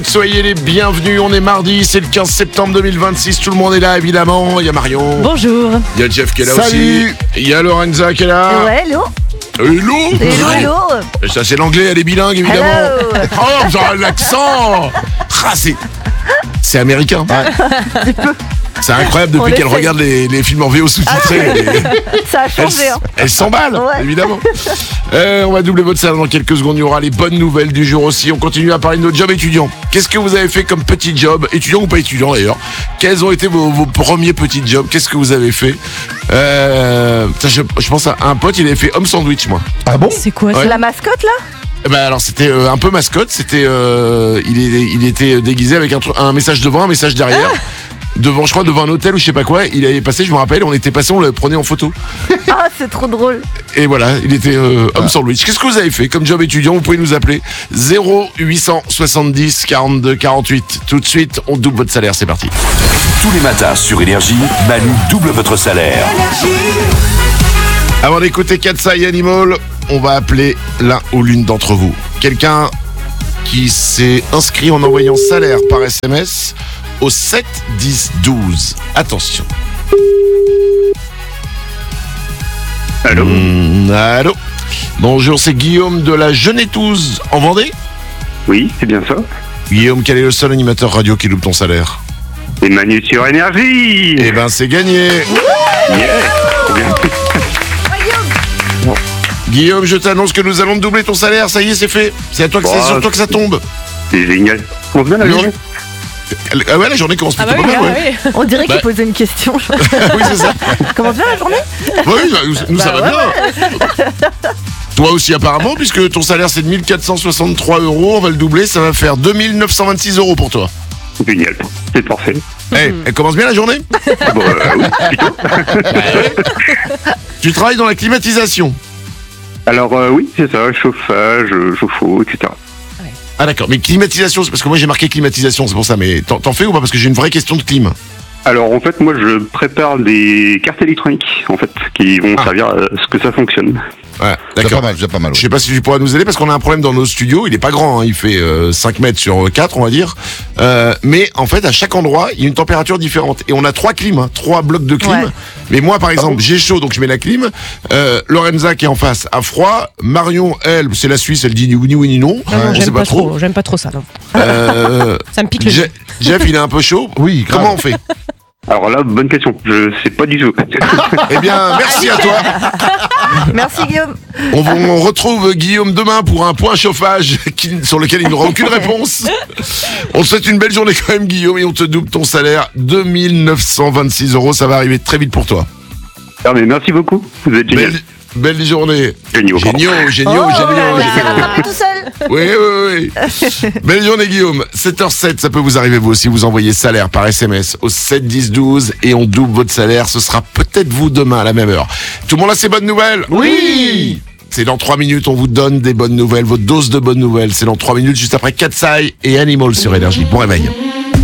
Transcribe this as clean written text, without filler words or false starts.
Soyez les bienvenus, on est mardi, c'est le 15 septembre 2026, tout le monde est là évidemment, il y a Marion. Bonjour. Il y a Jeff qui est là. Salut. aussi. Il y a Lorenza qui est là. Ouais, hello. Hello. Hello. Et ça c'est l'anglais, elle est bilingue évidemment. Hello. Oh, vous avez l'accent. Ah, c'est américain. C'est incroyable depuis On qu'elle essaie. regarde les films en VO sous-titrés. Ça a changé, hein. Elle s'emballe, Ouais. évidemment. On va doubler votre salaire dans quelques secondes. Il y aura les bonnes nouvelles du jour aussi. On continue à parler de notre job étudiant. Qu'est-ce que vous avez fait comme petit job, étudiant ou pas étudiant d'ailleurs? Quels ont été vos premiers petits jobs? Qu'est-ce que vous avez fait? Je pense à un pote, il avait fait homme sandwich, moi. Ah bon? C'est quoi Ouais. ça? La mascotte, là? Alors c'était un peu mascotte. C'était, il était déguisé avec un message devant, un message derrière. Devant, je crois, devant un hôtel ou je sais pas quoi, il avait passé, je me rappelle, on était passé, on le prenait en photo. Ah, c'est trop drôle. Et voilà, il était homme sandwich. Qu'est-ce que vous avez fait comme job étudiant? Vous pouvez nous appeler 0870 42 48. Tout de suite, on double votre salaire, c'est parti. Tous les matins sur Énergie, Manu double votre salaire. Avant d'écouter Katsa et Animal, on va appeler l'un ou l'une d'entre vous. Quelqu'un qui s'est inscrit en envoyant salaire par SMS au 7 10 12. Attention. Allô. Allô. Bonjour, c'est Guillaume de la Genetouze en Vendée. Oui, c'est bien ça. Guillaume, quel est le seul animateur radio qui loupe ton salaire? Et Manu sur Énergie. Eh ben, c'est gagné. Yeah. Trop bien. Guillaume, je t'annonce que nous allons doubler ton salaire. Ça y est, c'est fait. C'est à toi que c'est Wow. sur toi que ça tombe. C'est génial. Commence bien la Oui. journée. Ah ouais, la journée commence plutôt pas mal, ouais. On dirait qu'il Bah. posait une question. Oui, c'est ça. Comment bien la journée? Oui, nous ça va bien. Toi aussi apparemment, puisque ton salaire c'est de 1463 €, on va le doubler, ça va faire 2926 € pour toi. Génial. C'est parfait. Elle commence bien la journée? Bon, oui, plutôt. Tu travailles dans la climatisation. Alors, oui, c'est ça. Chauffage, chauffe-eau, etc. Ah d'accord, mais climatisation, c'est parce que moi j'ai marqué climatisation, c'est pour ça, mais t'en fais ou pas? Parce que j'ai une vraie question de clim. Alors, en fait, moi, je prépare des cartes électroniques, en fait, qui vont servir à ce que ça fonctionne. Ouais, Déjà d'accord. pas mal. Je sais pas si tu pourras nous aider parce qu'on a un problème dans nos studios. Il est pas grand, hein, il fait 5 mètres sur 4, on va dire. Mais en fait, à chaque endroit, il y a une température différente. Et on a 3 clims, 3 blocs de clim. Ouais. Mais moi, par exemple, j'ai chaud, donc je mets la clim. Lorenza qui est en face a froid. Marion, elle, c'est la Suisse, elle dit ni oui ni non. Ah Non, On sait j'aime pas trop. J'aime pas trop ça. Non. Ça me pique le nez. Jeff, il est un peu chaud. Oui, grave. Comment on fait? Alors là, bonne question. Je sais pas du tout. Eh bien, merci à toi. Merci, Guillaume. On retrouve Guillaume demain pour un point chauffage sur lequel il n'aura aucune réponse. On te souhaite une belle journée quand même, Guillaume, et on te double ton salaire, 2926 €. Ça va arriver très vite pour toi. Ah, mais merci beaucoup. Vous êtes génial. Belle journée. Géniaux, pardon. Géniaux. Ça va parler tout seul. Oui. Belle journée, Guillaume. 7h07, ça peut vous arriver vous aussi. Vous envoyez salaire par SMS au 7 10 12 et on double votre salaire. Ce sera peut-être vous demain à la même heure. Tout le monde a ses bonnes nouvelles? Oui. C'est dans 3 minutes, on vous donne des bonnes nouvelles, votre dose de bonnes nouvelles. C'est dans 3 minutes, juste après Katsai et Animal sur Énergie. Bon réveil.